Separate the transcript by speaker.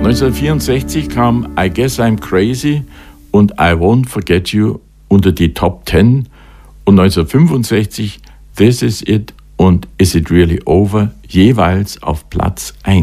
Speaker 1: 1964 kam I Guess I'm Crazy und I Won't Forget You unter die Top 10 und 1965 This Is It und Is It Really Over jeweils auf Platz 1.